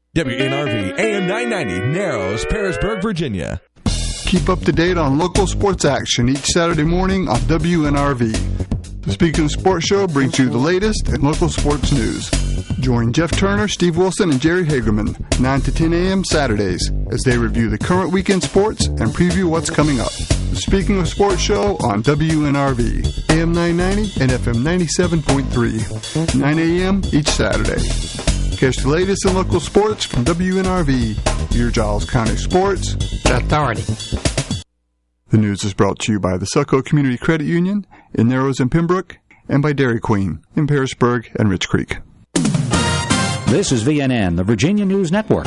WNRV AM 990, Narrows, Parisburg, Virginia. Keep up to date on local sports action each Saturday morning on WNRV. The Speaking of Sports show brings you the latest in local sports news. Join Jeff Turner, Steve Wilson, and Jerry Hagerman 9 to 10 a.m. Saturdays as they review the current weekend sports and preview what's coming up. The Speaking of Sports show on WNRV, AM 990 and FM 97.3, 9 a.m. each Saturday. Catch the latest in local sports from WNRV, your Giles County Sports Authority. The news is brought to you by the Selco Community Credit Union in Narrows and Pembroke, and by Dairy Queen in Parisburg and Rich Creek. This is VNN, the Virginia News Network.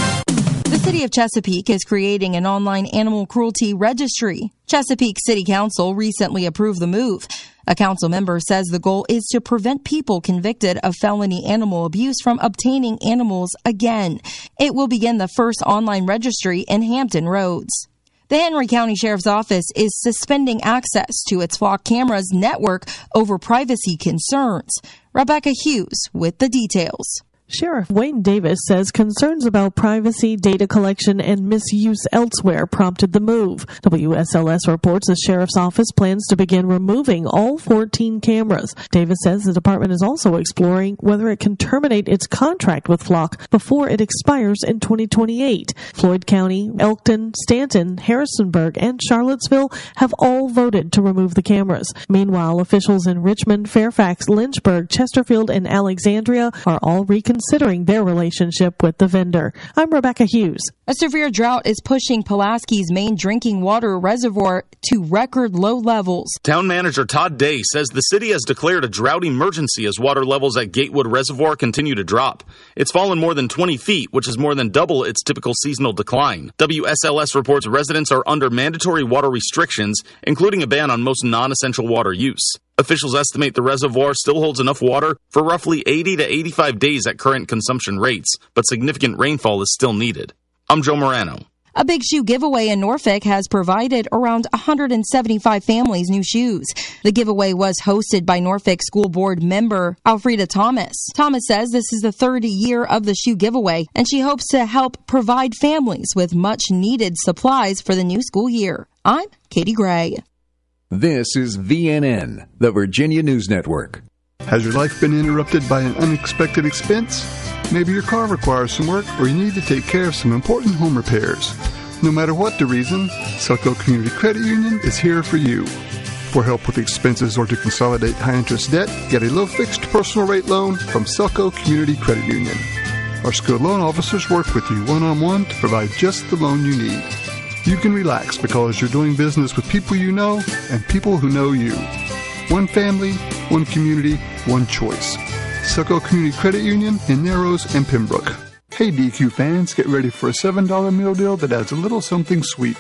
The City of Chesapeake is creating an online animal cruelty registry. Chesapeake City Council recently approved the move. A council member says the goal is to prevent people convicted of felony animal abuse from obtaining animals again. It will begin the first online registry in Hampton Roads. The Henry County Sheriff's Office is suspending access to its flock cameras network over privacy concerns. Rebecca Hughes with the details. Sheriff Wayne Davis says concerns about privacy, data collection, and misuse elsewhere prompted the move. WSLS reports the Sheriff's Office plans to begin removing all 14 cameras. Davis says the department is also exploring whether it can terminate its contract with Flock before it expires in 2028. Floyd County, Elkton, Stanton, Harrisonburg, and Charlottesville have all voted to remove the cameras. Meanwhile, officials in Richmond, Fairfax, Lynchburg, Chesterfield, and Alexandria are all reconsidering their relationship with the vendor. I'm Rebecca Hughes. A severe drought is pushing Pulaski's main drinking water reservoir to record low levels. Town manager Todd Day says the city has declared a drought emergency as water levels at Gatewood Reservoir continue to drop. It's fallen more than 20 feet, which is more than double its typical seasonal decline. WSLS reports residents are under mandatory water restrictions, including a ban on most non-essential water use. Officials estimate the reservoir still holds enough water for roughly 80 to 85 days at current consumption rates, but significant rainfall is still needed. I'm Joe Morano. A Big Shoe giveaway in Norfolk has provided around 175 families new shoes. The giveaway was hosted by Norfolk School Board member Alfreda Thomas. Thomas says this is the third year of the shoe giveaway, and she hopes to help provide families with much-needed supplies for the new school year. I'm Katie Gray. This is VNN, the Virginia News Network. Has your life been interrupted by an unexpected expense? Maybe your car requires some work, or you need to take care of some important home repairs. No matter what the reason, Selco Community Credit Union is here for you. For help with expenses or to consolidate high-interest debt, get a low-fixed personal rate loan from Selco Community Credit Union. Our skilled loan officers work with you one-on-one to provide just the loan you need. You can relax because you're doing business with people you know and people who know you. One family, one community, one choice. Selco Community Credit Union in Narrows and Pembroke. Hey DQ fans, get ready for a $7 meal deal that adds a little something sweet.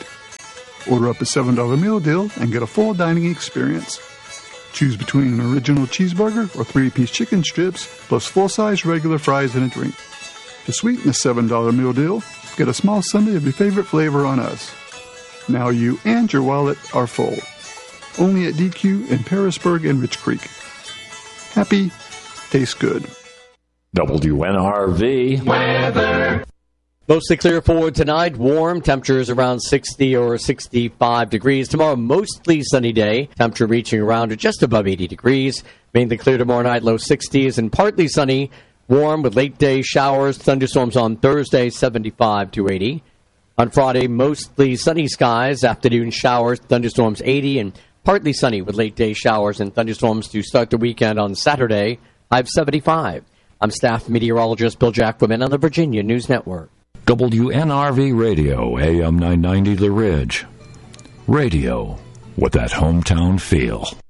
Order up a $7 meal deal and get a full dining experience. Choose between an original cheeseburger or 3-piece chicken strips plus full-size regular fries and a drink. To sweeten the $7 meal deal, get a small sundae of your favorite flavor on us. Now you and your wallet are full. Only at DQ in Parisburg and Rich Creek. Happy, tastes good. WNRV weather. Mostly clear for tonight. Warm. Temperatures around 60 or 65 degrees. Tomorrow, mostly sunny day. Temperature reaching around just above 80 degrees. Mainly clear tomorrow night, low 60s and partly sunny. Warm with late day showers. Thunderstorms on Thursday, 75 to 80. On Friday, mostly sunny skies. Afternoon showers, thunderstorms 80 and partly sunny with late day showers and thunderstorms to start the weekend on Saturday, high of 75. I'm staff meteorologist Bill Jackwoman on the Virginia News Network. WNRV Radio, AM 990 The Ridge. Radio with that hometown feel.